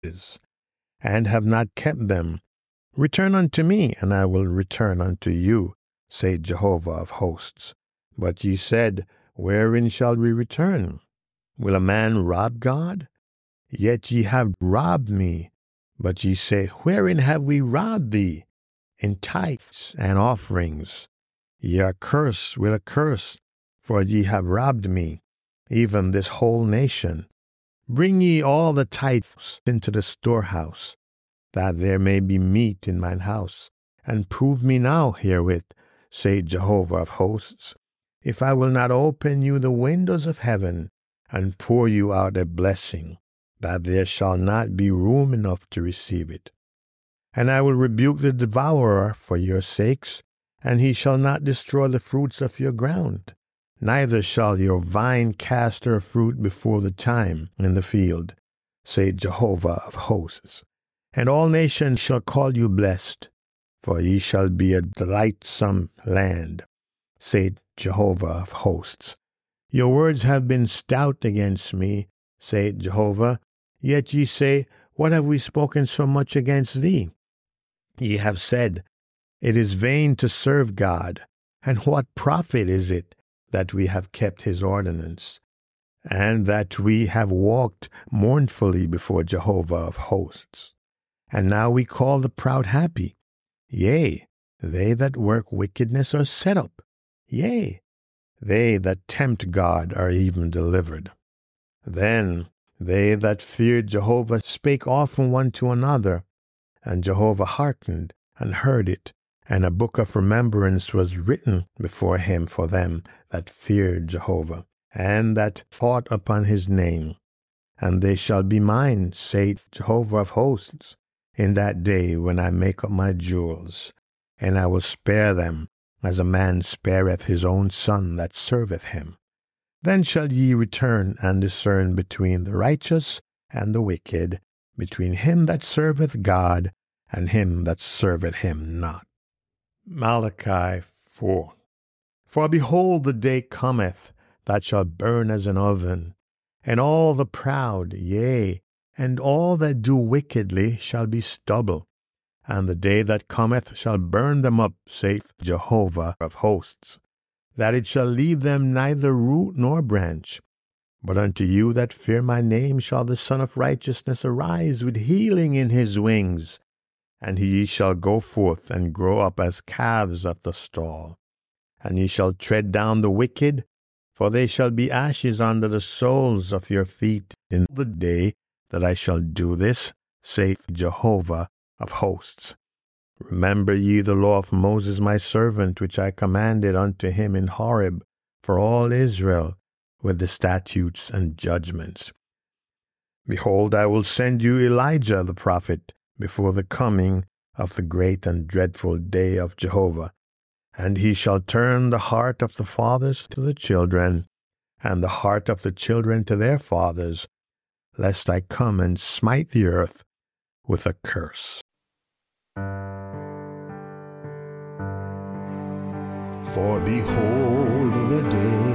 and have not kept them. Return unto me, and I will return unto you, saith Jehovah of hosts. But ye said, Wherein shall we return? Will a man rob God? Yet ye have robbed me. But ye say, Wherein have we robbed thee? In tithes and offerings. Ye are cursed with a curse, for ye have robbed me, even this whole nation. Bring ye all the tithes into the storehouse, that there may be meat in mine house, and prove me now herewith, saith Jehovah of hosts, if I will not open you the windows of heaven, and pour you out a blessing, that there shall not be room enough to receive it. And I will rebuke the devourer for your sakes, and he shall not destroy the fruits of your ground, neither shall your vine cast her fruit before the time in the field, saith Jehovah of hosts. And all nations shall call you blessed, for ye shall be a delightsome land, saith Jehovah of hosts. Your words have been stout against me, saith Jehovah. Yet ye say, What have we spoken so much against thee? Ye have said, It is vain to serve God, and what profit is it that we have kept his ordinance, and that we have walked mournfully before Jehovah of hosts? And now we call the proud happy. Yea, they that work wickedness are set up. Yea, they that tempt God are even delivered. Then they that feared Jehovah spake often one to another, and Jehovah hearkened and heard it, and a book of remembrance was written before him for them that feared Jehovah, and that thought upon his name. And they shall be mine, saith Jehovah of hosts, in that day when I make up my jewels, and I will spare them, as a man spareth his own son that serveth him. Then shall ye return and discern between the righteous and the wicked, between him that serveth God and him that serveth him not. Malachi 4. For behold, the day cometh that shall burn as an oven, and all the proud, yea, and all that do wickedly shall be stubble. And the day that cometh shall burn them up, saith Jehovah of hosts, that it shall leave them neither root nor branch. But unto you that fear my name shall the Son of Righteousness arise with healing in his wings, and ye shall go forth and grow up as calves of the stall. And ye shall tread down the wicked, for they shall be ashes under the soles of your feet in the day that I shall do this, saith Jehovah of hosts. Remember ye the law of Moses my servant, which I commanded unto him in Horeb for all Israel, with the statutes and judgments. Behold, I will send you Elijah the prophet before the coming of the great and dreadful day of Jehovah. And he shall turn the heart of the fathers to the children, and the heart of the children to their fathers, lest I come and smite the earth with a curse. For behold, the day